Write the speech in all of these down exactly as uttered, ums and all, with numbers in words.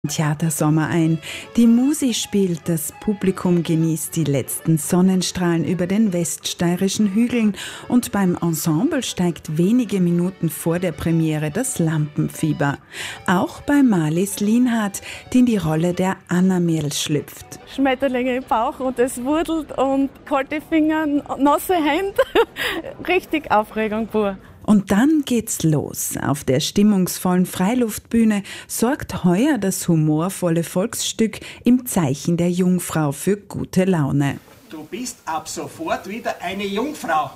Theatersommer ein. Die Musi spielt, das Publikum genießt die letzten Sonnenstrahlen über den weststeirischen Hügeln und beim Ensemble steigt wenige Minuten vor der Premiere das Lampenfieber. Auch bei Marlies Lienhardt, die in die Rolle der Anna-Merl schlüpft. Schmetterlinge im Bauch und es wurdelt und kalte Finger, nasse Hände. Richtig Aufregung pur. Und dann geht's los. Auf der stimmungsvollen Freiluftbühne sorgt heuer das humorvolle Volksstück Im Zeichen der Jungfrau für gute Laune. Du bist ab sofort wieder eine Jungfrau.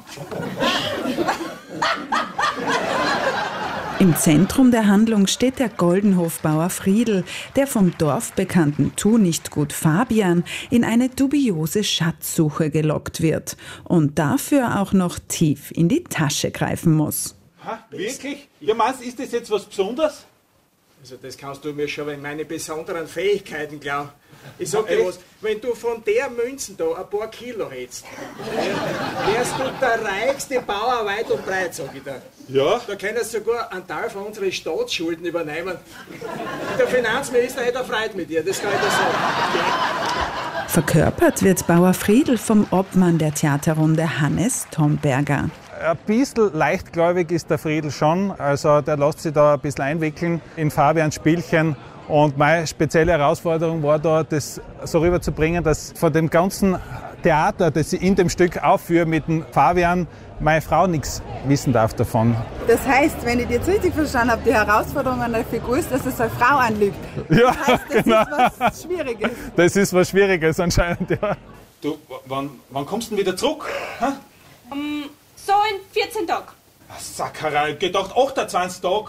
Im Zentrum der Handlung steht der Goldenhofbauer Friedl, der vom dorfbekannten Tu-nicht-gut Fabian in eine dubiose Schatzsuche gelockt wird und dafür auch noch tief in die Tasche greifen muss. Ha, wirklich? Ja, meinst, ist das jetzt was Besonderes? Also das kannst du mir schon in meine besonderen Fähigkeiten glauben. Ich sag dir was, wenn du von der Münzen da ein paar Kilo hättest, wärst du der reichste Bauer weit und breit, sag ich dir. Ja? Da können sie sogar einen Teil von unseren Staatsschulden übernehmen. Der Finanzminister hätte Freude mit dir, das kann ich dir sagen. Verkörpert wird Bauer Friedl vom Obmann der Theaterrunde Hannes Thomberger. Ein bisschen leichtgläubig ist der Friedl schon, also der lässt sich da ein bisschen einwickeln in Fabians Spielchen. Und meine spezielle Herausforderung war da, das so rüberzubringen, dass von dem ganzen Theater, das ich in dem Stück aufführe mit dem Fabian, meine Frau nichts wissen darf davon. Das heißt, wenn ich jetzt richtig verstanden habe, die Herausforderung an der Figur ist, dass es eine Frau anlügt. Ja, das heißt, das genau. ist was Schwieriges. Das ist was Schwieriges anscheinend, ja. Du, wann, wann kommst du denn wieder zurück? Ha? Um, so in vierzehn Tagen. Sackerei, gedacht achtundzwanzig Tage.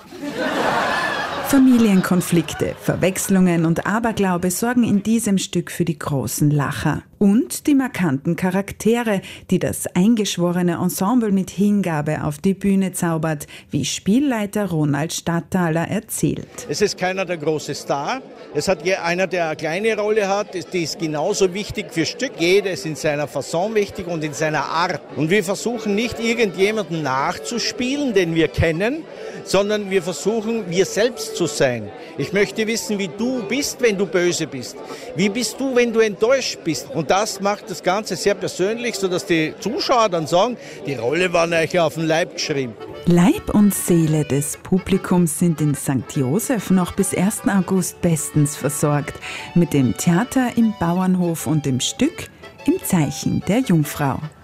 Familienkonflikte, Verwechslungen und Aberglaube sorgen in diesem Stück für die großen Lacher. Und die markanten Charaktere, die das eingeschworene Ensemble mit Hingabe auf die Bühne zaubert, wie Spielleiter Ronald Stadthaler erzählt. Es ist keiner der große Star. Es hat einer, der eine kleine Rolle hat, die ist genauso wichtig für Stück. Jeder ist in seiner Fasson wichtig und in seiner Art. Und wir versuchen nicht irgendjemanden nachzuspielen, den wir kennen, sondern wir versuchen, wir selbst zu sein. Ich möchte wissen, wie du bist, wenn du böse bist. Wie bist du, wenn du enttäuscht bist? Und das macht das Ganze sehr persönlich, sodass die Zuschauer dann sagen, die Rolle war euch auf den Leib geschrieben. Leib und Seele des Publikums sind in Sankt Joseph noch bis ersten August bestens versorgt. Mit dem Theater im Bauernhof und dem Stück Im Zeichen der Jungfrau.